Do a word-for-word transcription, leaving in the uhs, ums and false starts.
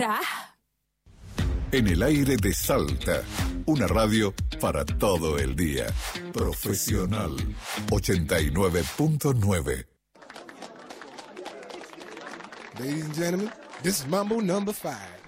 ya. En el aire de Salta, una radio para todo el día. Profesional ochenta y nueve punto nueve. Ladies and gentlemen, this is Mambo number five.